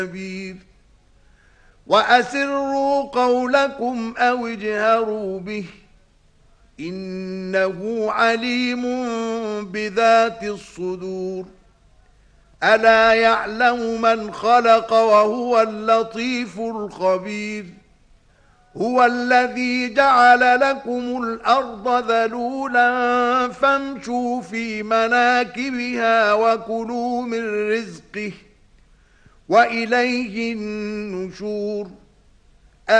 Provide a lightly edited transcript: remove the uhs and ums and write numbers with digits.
كبير وأسروا قولكم أو اجهروا به إنه عليم بذات الصدور ألا يعلم من خلق وهو اللطيف الخبير هو الذي جعل لكم الأرض ذلولا فامشوا في مناكبها وكلوا من رزقه وإليه النشور